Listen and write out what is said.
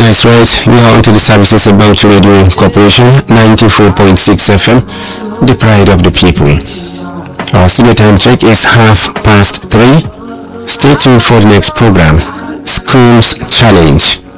That's right. We are on to the services of Bauchi Radio Corporation, 94.6 FM, the pride of the people. Our studio time check is 3:30. Stay tuned for the next program, Schools Challenge.